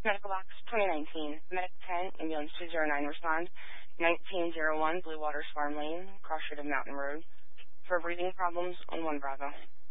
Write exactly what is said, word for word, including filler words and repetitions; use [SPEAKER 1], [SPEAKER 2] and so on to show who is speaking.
[SPEAKER 1] Medical Box twenty nineteen, Medic ten, Ambulance two zero nine, respond. nineteen oh one, Blue Waters Farm Lane, cross street of Mountain Road. For breathing problems on one Bravo.